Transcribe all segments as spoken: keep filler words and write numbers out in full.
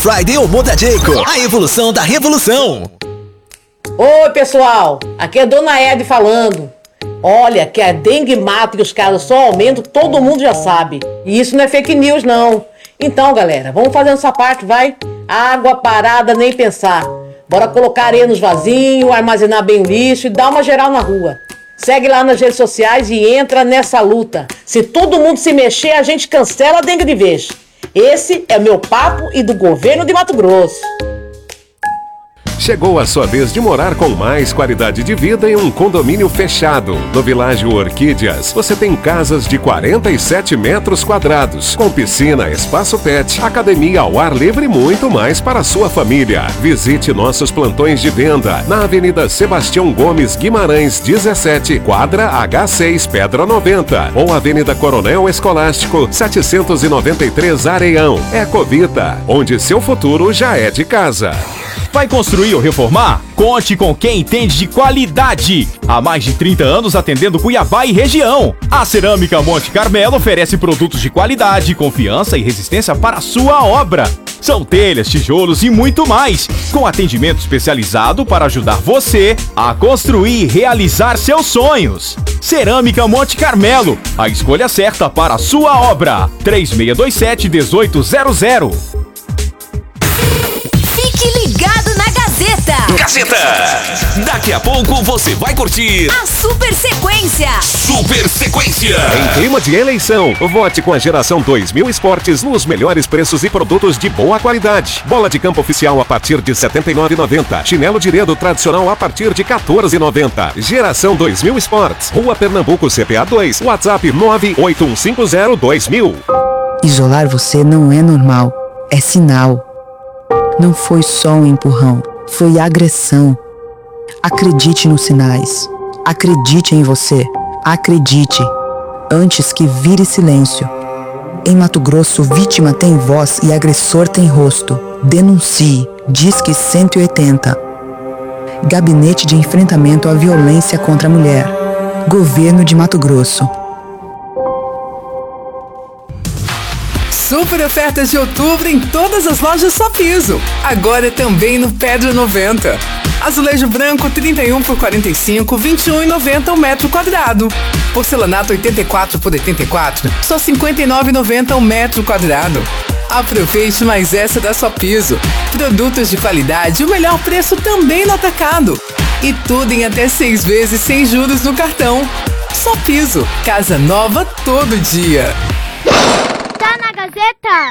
Friday Humor da Jayco, a evolução da revolução. Oi, pessoal, aqui é Dona Ed falando. Olha, que a dengue mata e os casos só aumentam, todo mundo já sabe. E isso não é fake news, não. Então, galera, vamos fazer essa parte, vai? Água parada, nem pensar. Bora colocar areia nos vasinhos, armazenar bem o lixo e dar uma geral na rua. Segue lá nas redes sociais e entra nessa luta. Se todo mundo se mexer, a gente cancela a dengue de vez. Esse é o meu papo e do governo de Mato Grosso. Chegou a sua vez de morar com mais qualidade de vida em um condomínio fechado. No Világio Orquídeas, você tem casas de quarenta e sete metros quadrados, com piscina, espaço pet, academia ao ar livre e muito mais para a sua família. Visite nossos plantões de venda na Avenida Sebastião Gomes Guimarães, dezessete, quadra H seis, Pedra noventa, ou Avenida Coronel Escolástico, setecentos e noventa e três, Areião. Ecovita, onde seu futuro já é de casa. Vai construir ou reformar? Conte com quem entende de qualidade. Há mais de trinta anos atendendo Cuiabá e região. A Cerâmica Monte Carmelo oferece produtos de qualidade, confiança e resistência para a sua obra. São telhas, tijolos e muito mais, com atendimento especializado para ajudar você a construir e realizar seus sonhos. Cerâmica Monte Carmelo, a escolha certa para a sua obra. três seis dois sete, um oito zero zero. Fique ligado na Gazeta. Gazeta! Daqui a pouco você vai curtir a Super Sequência. Super Sequência! Em clima de eleição, vote com a Geração dois mil Esportes nos melhores preços e produtos de boa qualidade. Bola de campo oficial a partir de setenta e nove reais e noventa centavos. Chinelo de dedo tradicional a partir de quatorze reais e noventa centavos. Geração dois mil Esportes. Rua Pernambuco, C P A dois. WhatsApp nove oito um cinco zero dois mil. Isolar você não é normal. É sinal. Não foi só um empurrão, foi agressão. Acredite nos sinais. Acredite em você. Acredite. Antes que vire silêncio. Em Mato Grosso, vítima tem voz e agressor tem rosto. Denuncie. Disque cento e oitenta. Gabinete de Enfrentamento à Violência contra a Mulher. Governo de Mato Grosso. Super ofertas de outubro em todas as lojas Só Piso. Agora também no Pedra noventa. Azulejo branco trinta e um por quarenta e cinco, vinte e um reais e noventa centavos o metro quadrado. Porcelanato oitenta e quatro por oitenta e quatro, só cinquenta e nove reais e noventa centavos o metro quadrado. Aproveite mais essa da Só Piso. Produtos de qualidade e o melhor preço também no atacado. E tudo em até seis vezes sem juros no cartão. Só Piso. Casa nova todo dia. Tá na Gazeta?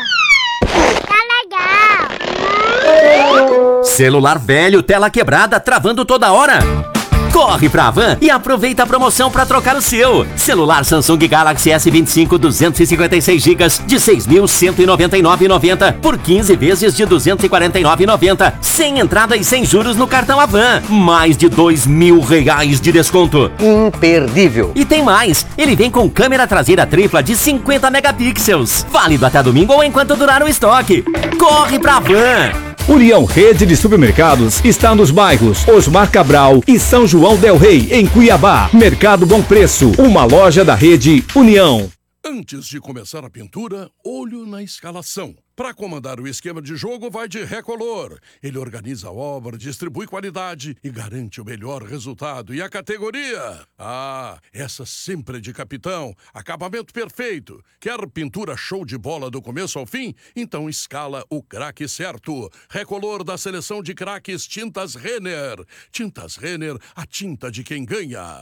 Tá legal! Celular velho, tela quebrada, travando toda hora? Corre pra Havan e aproveita a promoção para trocar o seu. Celular Samsung Galaxy S vinte e cinco duzentos e cinquenta e seis gigas de seis mil cento e noventa e nove reais e noventa centavos por quinze vezes de duzentos e quarenta e nove reais e noventa centavos, sem entrada e sem juros no cartão Havan. Mais de dois mil reais de desconto. Imperdível. E tem mais, ele vem com câmera traseira tripla de cinquenta megapixels. Válido até domingo ou enquanto durar o estoque. Corre pra Havan. União Rede de Supermercados está nos bairros Osmar Cabral e São João del Rei, em Cuiabá. Mercado Bom Preço, uma loja da rede União. Antes de começar a pintura, olho na escalação. Para comandar o esquema de jogo, vai de Recolor. Ele organiza a obra, distribui qualidade e garante o melhor resultado. E a categoria? Ah, essa sempre é de capitão. Acabamento perfeito. Quer pintura show de bola do começo ao fim? Então escala o craque certo. Recolor da seleção de craques Tintas Renner. Tintas Renner, a tinta de quem ganha.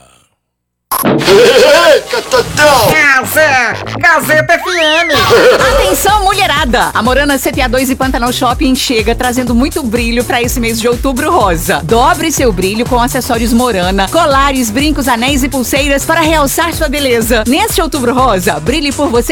Gazeta, Gazeta F M. Atenção, mulherada! A Morana C T A dois e Pantanal Shopping chega trazendo muito brilho para esse mês de outubro rosa. Dobre seu brilho com acessórios Morana, colares, brincos, anéis e pulseiras para realçar sua beleza. Neste outubro rosa, brilhe por você